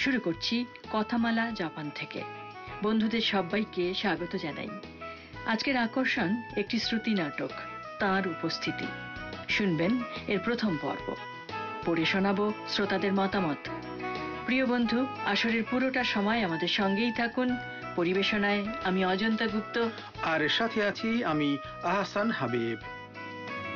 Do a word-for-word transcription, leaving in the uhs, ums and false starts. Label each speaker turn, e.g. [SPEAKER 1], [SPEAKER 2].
[SPEAKER 1] শুরু করছি কথামালা জাপান থেকে। বন্ধুদের সবাইকে স্বাগত জানাই। আজকের আকর্ষণ একটি শ্রুতি নাটক, তার উপস্থিতি। শুনবেন এর প্রথম পর্ব। পড়ে শোনাবো শ্রোতাদের মতামত। প্রিয় বন্ধু, আসরের পুরোটা সময় আমাদের সঙ্গেই থাকুন। পরিবেশনায় আমি অজন্তা গুপ্ত,
[SPEAKER 2] আর সাথে আছি আমি আহসান হাবিব।